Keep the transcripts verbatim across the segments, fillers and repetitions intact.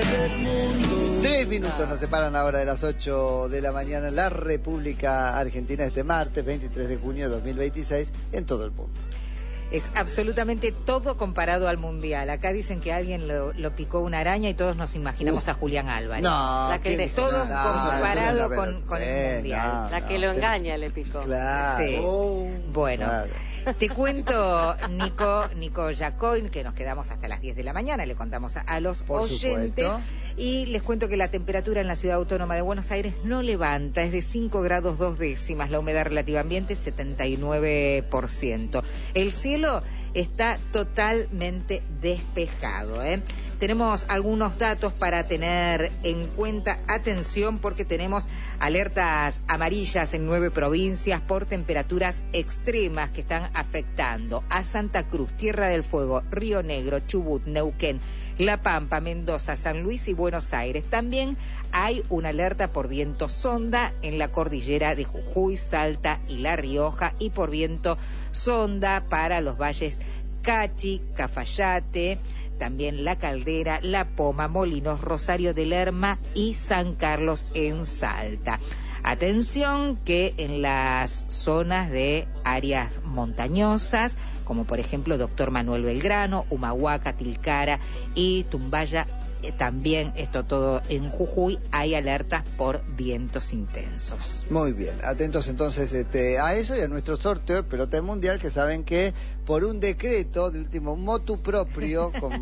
Tres minutos nos separan ahora de las ocho de la mañana en la República Argentina este martes veintitrés de junio de dos mil veintiséis en todo el mundo. Es absolutamente todo comparado al Mundial. Acá dicen que alguien lo, lo picó una araña y todos nos imaginamos uh, a Julián Álvarez. No, la que le, todo no, comparado no, con, con eh, el Mundial. No, la que no, lo engaña le picó. Claro. Sí. Oh, bueno. Claro. Te cuento, Nico, Nico Yacoin, que nos quedamos hasta las diez de la mañana, le contamos a, a los Por oyentes. Supuesto. Y les cuento que la temperatura en la Ciudad Autónoma de Buenos Aires no levanta, es de cinco grados dos décimas, la humedad relativa ambiente setenta y nueve por ciento. El cielo está totalmente despejado, ¿eh? Tenemos algunos datos para tener en cuenta. Atención, porque tenemos alertas amarillas en nueve provincias por temperaturas extremas que están afectando a Santa Cruz, Tierra del Fuego, Río Negro, Chubut, Neuquén, La Pampa, Mendoza, San Luis y Buenos Aires. También hay una alerta por viento sonda en la cordillera de Jujuy, Salta y La Rioja, y por viento sonda para los valles Cachi, Cafayate, también La Caldera, La Poma, Molinos, Rosario de Lerma y San Carlos en Salta. Atención que en las zonas de áreas montañosas, como por ejemplo Doctor Manuel Belgrano, Humahuaca, Tilcara y Tumbaya, eh, también esto todo en Jujuy, hay alertas por vientos intensos. Muy bien, atentos entonces este, a eso y a nuestro sorteo de pelota mundial, que saben que por un decreto de último motu propio como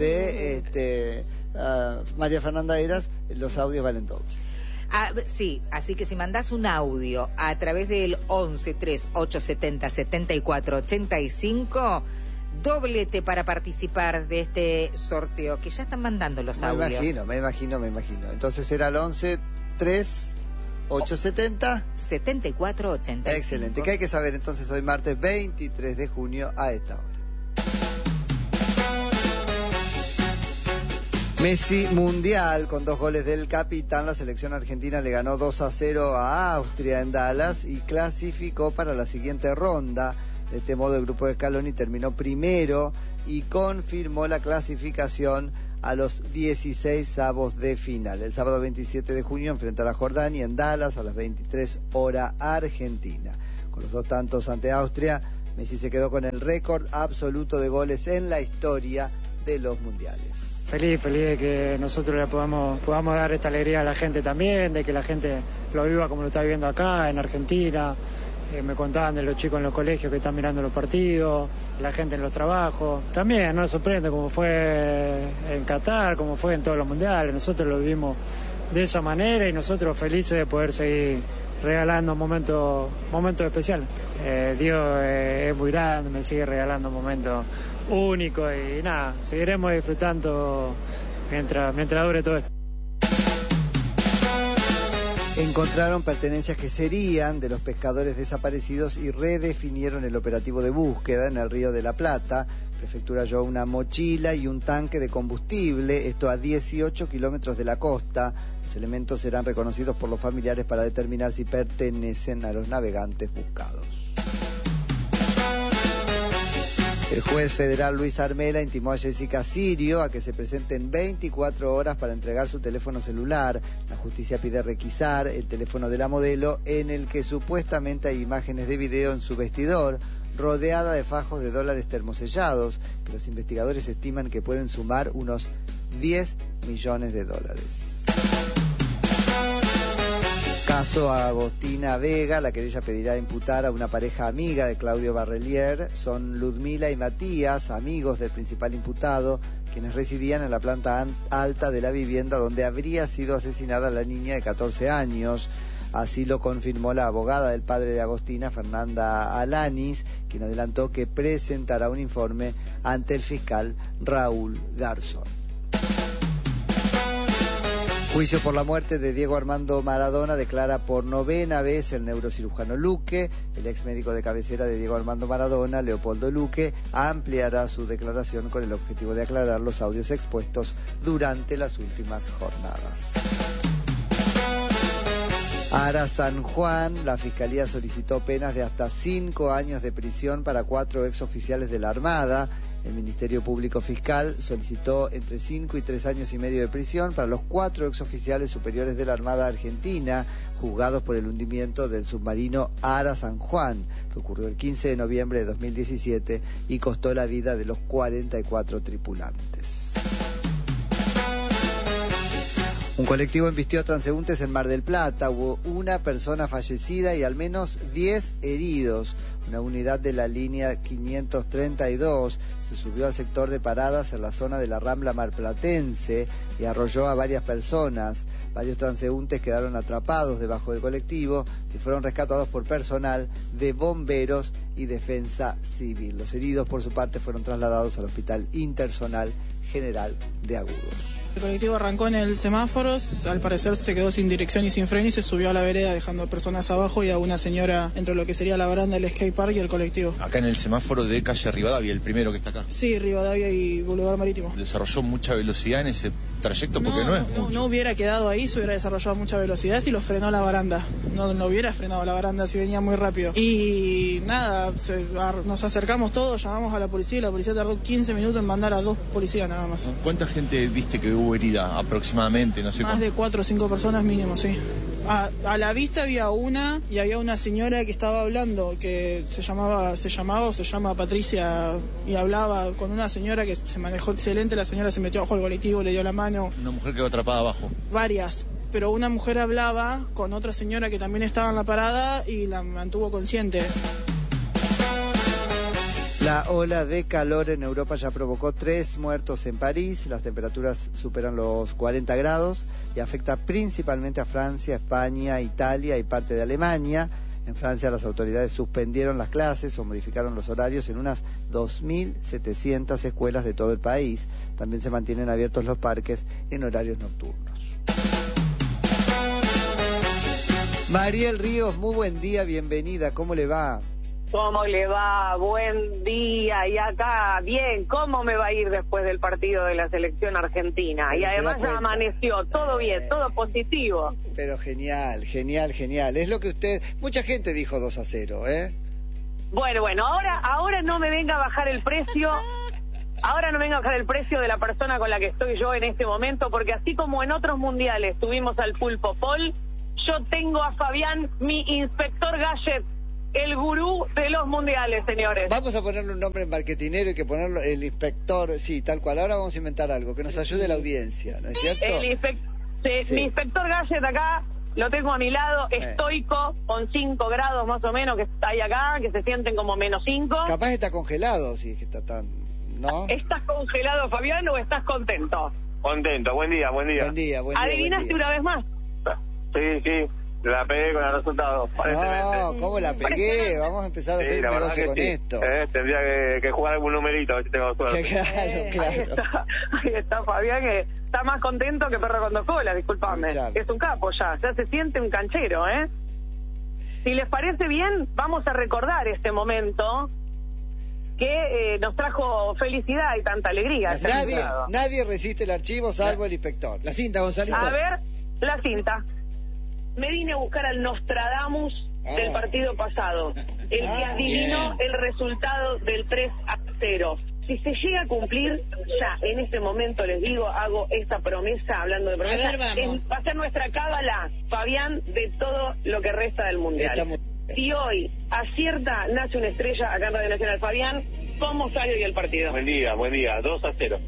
de este, uh, María Fernanda Eras, los audios valen doble. Ah, sí, así que si mandás un audio a través del once tres ocho setenta setenta y cuatro ochenta y cinco, doblete para participar de este sorteo, que ya están mandando los me audios. Me imagino, me imagino, me imagino. Entonces será el once tres ocho setenta setenta y cuatro ochenta y cinco. Excelente. ¿Qué hay que saber entonces hoy martes veintitrés de junio a esta hora? Messi mundial con dos goles del capitán. La selección argentina le ganó dos a cero a Austria en Dallas y clasificó para la siguiente ronda. De este modo el grupo de Scaloni terminó primero y confirmó la clasificación a los dieciséis avos de final. El sábado veintisiete de junio enfrentará a Jordania en Dallas a las veintitrés hora argentina. Con los dos tantos ante Austria, Messi se quedó con el récord absoluto de goles en la historia de los mundiales. Feliz, feliz de que nosotros le podamos, podamos dar esta alegría a la gente también, de que la gente lo viva como lo está viviendo acá en Argentina. Eh, me contaban de los chicos en los colegios que están mirando los partidos, la gente en los trabajos. También nos sorprende como fue en Qatar, como fue en todos los mundiales. Nosotros lo vivimos de esa manera y nosotros felices de poder seguir regalando momentos, momentos especiales. Eh, Dios eh, es muy grande, me sigue regalando momentos únicos y nada, seguiremos disfrutando mientras, mientras dure todo esto. Encontraron pertenencias que serían de los pescadores desaparecidos y redefinieron el operativo de búsqueda en el Río de la Plata. Prefectura halló una mochila y un tanque de combustible, esto a dieciocho kilómetros de la costa. Los elementos serán reconocidos por los familiares para determinar si pertenecen a los navegantes buscados. El juez federal Luis Armela intimó a Jessica Sirio a que se presente en veinticuatro horas para entregar su teléfono celular. La justicia pide requisar el teléfono de la modelo, en el que supuestamente hay imágenes de video en su vestidor, rodeada de fajos de dólares termosellados, que los investigadores estiman que pueden sumar unos diez millones de dólares. Caso a Agostina Vega. La querella pedirá imputar a una pareja amiga de Claudio Barrelier. Son Ludmila y Matías, amigos del principal imputado, quienes residían en la planta alta de la vivienda donde habría sido asesinada la niña de catorce años. Así lo confirmó la abogada del padre de Agostina, Fernanda Alanis, quien adelantó que presentará un informe ante el fiscal Raúl Garzón. Juicio por la muerte de Diego Armando Maradona. Declara por novena vez el neurocirujano Luque. El ex médico de cabecera de Diego Armando Maradona, Leopoldo Luque, ampliará su declaración con el objetivo de aclarar los audios expuestos durante las últimas jornadas. Ara San Juan. La Fiscalía solicitó penas de hasta cinco años de prisión para cuatro exoficiales de la Armada. El Ministerio Público Fiscal solicitó entre cinco y tres años y medio de prisión para los cuatro exoficiales superiores de la Armada Argentina, juzgados por el hundimiento del submarino Ara San Juan, que ocurrió el quince de noviembre de dos mil diecisiete y costó la vida de los cuarenta y cuatro tripulantes. Un colectivo embistió a transeúntes en Mar del Plata. Hubo una persona fallecida y al menos diez heridos. Una unidad de la línea quinientos treinta y dos se subió al sector de paradas en la zona de la Rambla marplatense y arrolló a varias personas. Varios transeúntes quedaron atrapados debajo del colectivo y fueron rescatados por personal de bomberos y defensa civil. Los heridos, por su parte, fueron trasladados al Hospital Interzonal General de Agudos. El colectivo arrancó en el semáforo, al parecer se quedó sin dirección y sin freno y se subió a la vereda dejando a personas abajo y a una señora entre lo que sería la baranda del skate park y el colectivo. Acá en el semáforo de calle Rivadavia, el primero que está acá. Sí, Rivadavia y Boulevard Marítimo. ¿Desarrolló mucha velocidad en ese trayecto? Porque no, no es no, mucho. No hubiera quedado ahí, se hubiera desarrollado mucha velocidad si lo frenó la baranda. No, no hubiera frenado la baranda si venía muy rápido. Y nada, se, a, nos acercamos todos, llamamos a la policía y la policía tardó quince minutos en mandar a dos policías nada más. ¿Cuánta gente viste que hubo herida aproximadamente? No sé. Más cuánto. de cuatro o cinco personas mínimo, sí. A, a la vista había una y había una señora que estaba hablando, que se llamaba, se llamaba o se llama Patricia, y hablaba con una señora que se manejó excelente. La señora se metió bajo el colectivo, le dio la mano. Una mujer quedó atrapada abajo. Varias, pero una mujer hablaba con otra señora que también estaba en la parada y la mantuvo consciente. La ola de calor en Europa ya provocó tres muertos en París. Las temperaturas superan los cuarenta grados y afecta principalmente a Francia, España, Italia y parte de Alemania. En Francia las autoridades suspendieron las clases o modificaron los horarios en unas dos mil setecientas escuelas de todo el país. También se mantienen abiertos los parques en horarios nocturnos. Mariel Ríos, muy buen día, bienvenida, ¿cómo le va? ¿Cómo le va? Buen día. Y acá, bien, ¿cómo me va a ir después del partido de la selección argentina? Y además ya amaneció, todo bien, todo positivo. Pero genial, genial, genial. Es lo que usted... Mucha gente dijo dos a cero, ¿eh? Bueno, bueno, ahora, ahora no me venga a bajar el precio... Ahora no venga a bajar el precio de la persona con la que estoy yo en este momento, porque así como en otros mundiales tuvimos al Pulpo Paul, yo tengo a Fabián, mi inspector Gadget, el gurú de los mundiales, señores. Vamos a ponerle un nombre en marketinero y que ponerlo el inspector, sí, tal cual. Ahora vamos a inventar algo que nos ayude a la audiencia, ¿no es cierto? El inspec sí, sí. Mi inspector Gadget acá lo tengo a mi lado, eh. estoico, con cinco grados más o menos, que está ahí acá, que se sienten como menos cinco. Capaz está congelado, si es que está tan... ¿no? ¿Estás congelado, Fabián, o estás contento? Contento, buen día, buen día. Buen día, buen día. ¿Adivinaste buen día. una vez más? Sí, sí, la pegué con el resultado. No, ¿cómo la pegué? Vamos a empezar a hacer sí, un negocio con sí. esto. Eh, tendría que, que jugar algún numerito, a ver si tengo suerte. Claro, eh, claro. Ahí está, ahí está Fabián, que está más contento que perro con dos colas, disculpame. Claro. Es un capo ya, ya se siente un canchero, ¿eh? Si les parece bien, vamos a recordar este momento que eh, nos trajo felicidad y tanta alegría. Nadie, nadie resiste el archivo salvo el inspector. La cinta, Gonzalito. A ver, la cinta. Me vine a buscar al Nostradamus ah. del partido pasado, el ah, que adivinó bien. el resultado del tres a cero. Si se llega a cumplir, ya en este momento les digo, hago esta promesa, hablando de promesa, en, va a ser nuestra cábala, Fabián, de todo lo que resta del Mundial. Estamos... Si hoy acierta, nace una estrella acá en Radio Nacional. Fabián, ¿cómo sale hoy el partido? Buen día, buen día, dos a cero.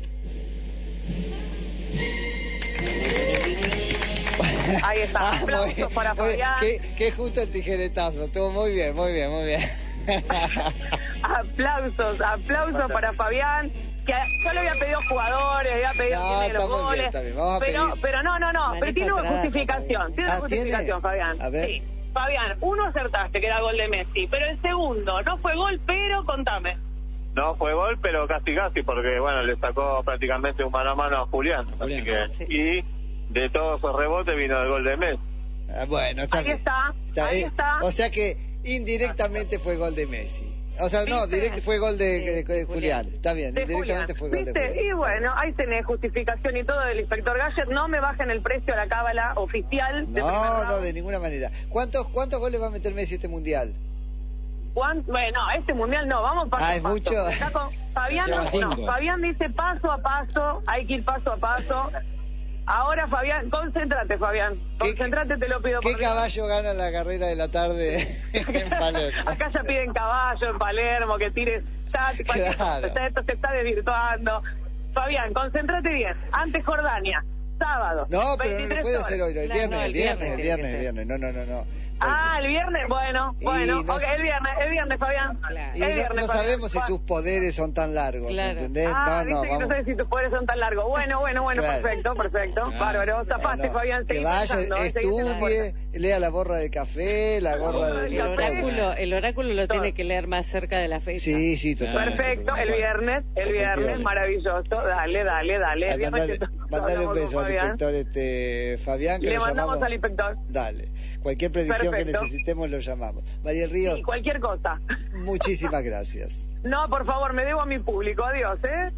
Ahí está, ah, aplausos bien, para Fabián. Qué, qué justo el tijeretazo, estuvo muy bien, muy bien, muy bien. aplausos, aplausos para Fabián. Que yo le había pedido jugadores, había pedido no, quién de los goles, bien, Vamos a pero, pedir. pero no, no, no, pero tiene una justificación, tiene ah, una justificación, ¿tiene? Fabián. A ver. Sí. Fabián, uno acertaste que era gol de Messi, pero el segundo no fue gol, pero contame. No fue gol, pero casi casi, porque bueno, le sacó prácticamente un mano a mano a Julián, Julián. Así que, sí. Y de todos esos rebotes vino el gol de Messi. Ah, bueno, está ahí bien. está, está, ahí eh, está. O sea que indirectamente fue gol de Messi. O sea, no, directo fue gol de, de, de, de Julián. Está bien, de indirectamente Julián. fue gol ¿Viste? de Julián. Y bueno, ahí tenés justificación y todo del inspector Gadget. No me bajen el precio a la cábala oficial. No, no, de ninguna manera. ¿Cuántos, cuántos goles va a meter Messi este mundial? ¿Cuánto? Bueno, este mundial no, vamos paso Ah, a ¿es paso. mucho? Está con- Fabián, Lleva no, cinco. Fabián dice paso a paso, hay que ir paso a paso. Ahora, Fabián, concéntrate, Fabián. ¿Qué- Concéntrate, te lo pido ¿Qué por Dios. caballo gana la carrera de la tarde en Palermo? Acá ya piden caballo en Palermo, que tires chat, cualquier Claro. cosa, esto se está desvirtuando. Fabián, concéntrate bien. Antes Jordania, sábado. No, pero no lo veintitrés puede horas. hacer hoy, no, el Claro, viernes, no, el el viernes, viernes el tiene viernes, que el ser. viernes, no, no, no, no. Ah, el viernes, bueno, Y bueno, no ok, sé- el viernes, el viernes, Fabián. Claro. Y El no, viernes, no Fabián. sabemos si sus poderes son tan largos, Claro. ¿entendés? Ah, no, no, viste que no vamos. sé si tus poderes son tan largos. Bueno, bueno, bueno, Claro. perfecto, perfecto. Ah. Bárbaro, zapaste, No, no. Fabián, Que seguí vaya, pensando, eh, seguí haciendo estudie, lea la borra de café, la gorra El de... El oráculo, el oráculo lo tiene que leer más cerca de la fecha. Sí, sí, totalmente. Perfecto, el viernes, el viernes, Efectivamente. maravilloso. Dale, dale, dale. Ay, Viernes mandale, que todos mandale un hablamos con beso al Fabián. inspector este, Fabián, que Le lo mandamos llamamos. al inspector. Dale. Cualquier predicción Perfecto. que necesitemos lo llamamos. María del Río, Sí, cualquier cosa. muchísimas gracias. No, por favor, me debo a mi público. Adiós, ¿eh?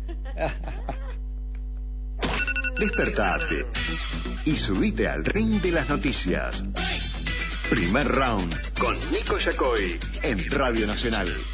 Despertate y subite al ring de las noticias. Primer round con Nico Yacoy en Radio Nacional.